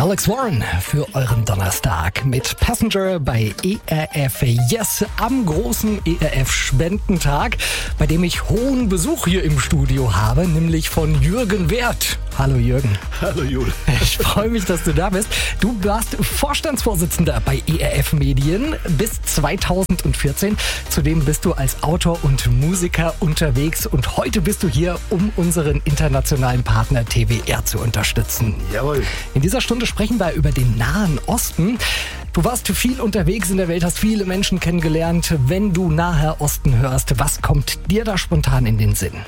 Alex Warren für euren Donnerstag mit Passenger bei ERF Yes am großen ERF-Spendentag, bei dem ich hohen Besuch hier im Studio habe, nämlich von Jürgen Werth. Hallo Jürgen. Hallo Jule. Ich freue mich, dass du da bist. Du warst Vorstandsvorsitzender bei ERF Medien bis 2014. Zudem bist du als Autor und Musiker unterwegs und heute bist du hier, um unseren internationalen Partner TWR zu unterstützen. Jawohl. In dieser Stunde sprechen wir über den Nahen Osten. Du warst viel unterwegs in der Welt, hast viele Menschen kennengelernt. Wenn du Naher Osten hörst, was kommt dir da spontan in den Sinn?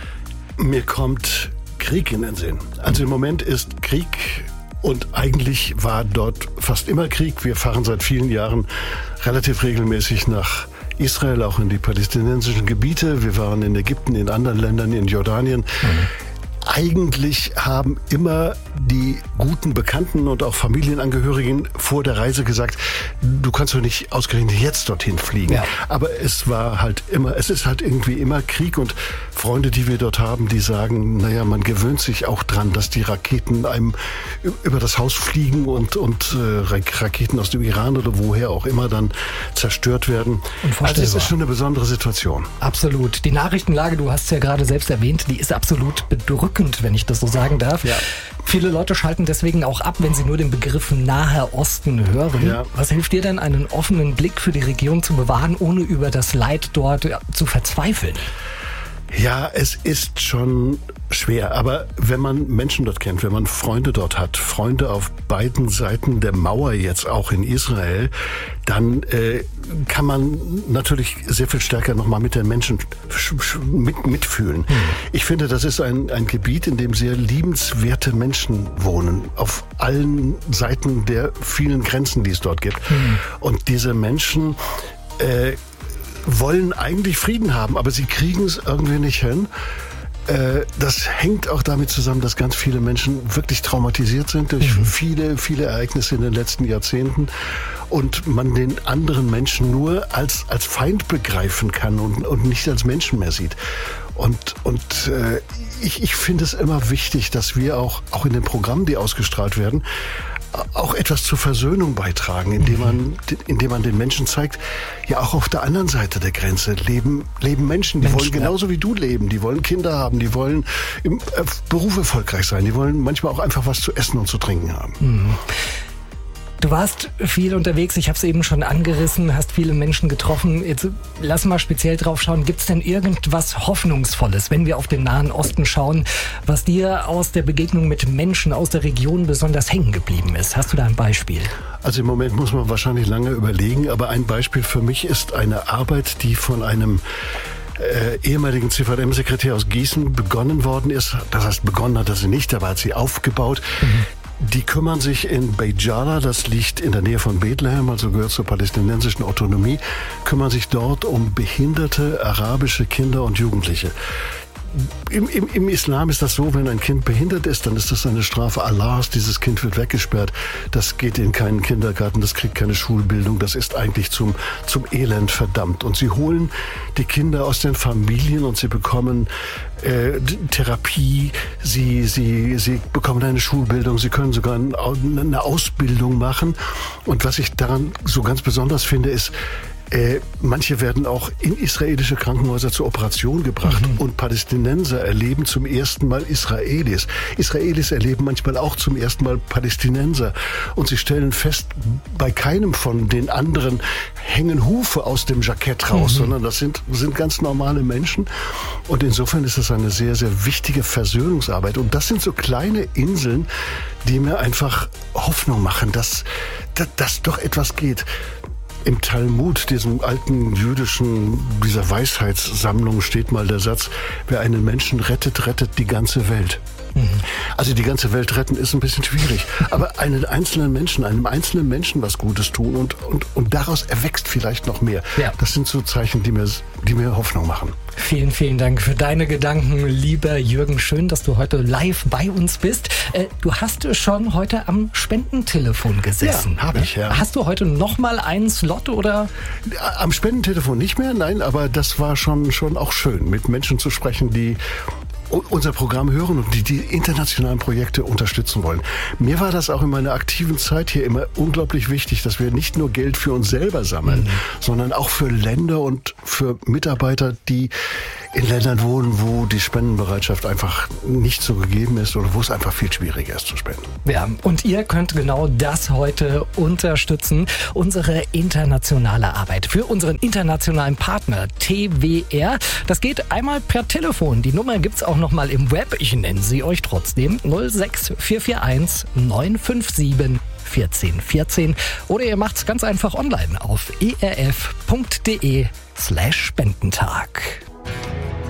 Mir kommt Krieg in den Sinn. Also im Moment ist Krieg und eigentlich war dort fast immer Krieg. Wir fahren seit vielen Jahren relativ regelmäßig nach Israel, auch in die palästinensischen Gebiete. Wir waren in Ägypten, in anderen Ländern, in Jordanien. Eigentlich haben immer die guten Bekannten und auch Familienangehörigen vor der Reise gesagt, du kannst doch nicht ausgerechnet jetzt dorthin fliegen. Ja. Aber es ist halt irgendwie immer Krieg und Freunde, die wir dort haben, die sagen, naja, man gewöhnt sich auch dran, dass die Raketen einem über das Haus fliegen und Raketen aus dem Iran oder woher auch immer dann zerstört werden. Also es ist schon eine besondere Situation. Absolut. Die Nachrichtenlage, du hast es ja gerade selbst erwähnt, die ist absolut bedrückend, wenn ich das so sagen darf. Ja. Viele Leute schalten deswegen auch ab, wenn sie nur den Begriff Naher Osten hören. Ja. Was hilft dir denn, einen offenen Blick für die Region zu bewahren, ohne über das Leid dort zu verzweifeln? Ja, es ist schon schwer, aber wenn man Menschen dort kennt, wenn man Freunde dort hat, Freunde auf beiden Seiten der Mauer jetzt auch in Israel, dann kann man natürlich sehr viel stärker nochmal mit den Menschen mitfühlen. Ich finde, das ist ein Gebiet, in dem sehr liebenswerte Menschen wohnen, auf allen Seiten der vielen Grenzen, die es dort gibt. Und diese Menschen wollen eigentlich Frieden haben, aber sie kriegen es irgendwie nicht hin. Das hängt auch damit zusammen, dass ganz viele Menschen wirklich traumatisiert sind durch viele, viele Ereignisse in den letzten Jahrzehnten und man den anderen Menschen nur als Feind begreifen kann und nicht als Menschen mehr sieht. Ich finde es immer wichtig, dass wir auch in den Programmen, die ausgestrahlt werden, auch etwas zur Versöhnung beitragen, indem man den Menschen zeigt, ja, auch auf der anderen Seite der Grenze leben Menschen, die wollen genauso wie du leben, die wollen Kinder haben, die wollen im Beruf erfolgreich sein, die wollen manchmal auch einfach was zu essen und zu trinken haben. Du warst viel unterwegs, ich habe es eben schon angerissen, hast viele Menschen getroffen. Jetzt lass mal speziell drauf schauen, gibt es denn irgendwas Hoffnungsvolles, wenn wir auf den Nahen Osten schauen, was dir aus der Begegnung mit Menschen aus der Region besonders hängen geblieben ist? Hast du da ein Beispiel? Also im Moment muss man wahrscheinlich lange überlegen, aber ein Beispiel für mich ist eine Arbeit, die von einem ehemaligen CVM-Sekretär aus Gießen begonnen worden ist. Das heißt, begonnen hat er sie nicht, aber hat sie aufgebaut. Die kümmern sich in Beit Jala, das liegt in der Nähe von Bethlehem, also gehört zur palästinensischen Autonomie, kümmern sich dort um behinderte arabische Kinder und Jugendliche. Im Islam ist das so, wenn ein Kind behindert ist, dann ist das eine Strafe Allahs. Dieses Kind wird weggesperrt. Das geht in keinen Kindergarten, das kriegt keine Schulbildung. Das ist eigentlich zum Elend verdammt. Und sie holen die Kinder aus den Familien und sie bekommen Therapie, sie bekommen eine Schulbildung, sie können sogar eine Ausbildung machen. Und was ich daran so ganz besonders finde, ist, manche werden auch in israelische Krankenhäuser zur Operation gebracht und Palästinenser erleben zum ersten Mal Israelis. Israelis erleben manchmal auch zum ersten Mal Palästinenser und sie stellen fest, bei keinem von den anderen hängen Hufe aus dem Jackett raus, sondern das sind ganz normale Menschen und insofern ist das eine sehr, sehr wichtige Versöhnungsarbeit und das sind so kleine Inseln, die mir einfach Hoffnung machen, dass doch etwas geht. Im Talmud, diesem alten dieser Weisheitssammlung, steht mal der Satz, wer einen Menschen rettet, rettet die ganze Welt. Also die ganze Welt retten ist ein bisschen schwierig. Aber einem einzelnen Menschen was Gutes tun und daraus erwächst vielleicht noch mehr. Ja. Das sind so Zeichen, die mir Hoffnung machen. Vielen, vielen Dank für deine Gedanken, lieber Jürgen. Schön, dass du heute live bei uns bist. Du hast schon heute am Spendentelefon gesessen. Ja, habe ich, ja. Hast du heute noch mal einen Slot, oder? Am Spendentelefon nicht mehr, nein, aber das war schon auch schön, mit Menschen zu sprechen, die unser Programm hören und die internationalen Projekte unterstützen wollen. Mir war das auch in meiner aktiven Zeit hier immer unglaublich wichtig, dass wir nicht nur Geld für uns selber sammeln, sondern auch für Länder und für Mitarbeiter, die in Ländern wohnen, wo die Spendenbereitschaft einfach nicht so gegeben ist oder wo es einfach viel schwieriger ist zu spenden. Ja, und ihr könnt genau das heute unterstützen, unsere internationale Arbeit für unseren internationalen Partner TWR. Das geht einmal per Telefon. Die Nummer gibt's auch noch mal im Web. Ich nenne sie euch trotzdem. 06441 957 1414. Oder ihr macht's ganz einfach online auf erf.de/Spendentag.